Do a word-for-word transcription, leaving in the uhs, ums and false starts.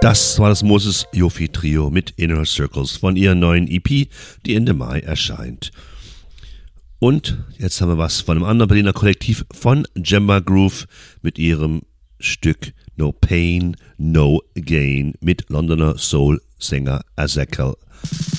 Das war das Moses Yofi Trio mit Inner Circles von ihrer neuen E P, die Ende Mai erscheint. Und jetzt haben wir was von einem anderen Berliner Kollektiv, von Jemba Groove mit ihrem Stück No Pain, No Gain mit Londoner Soul-Sänger Ezekiel.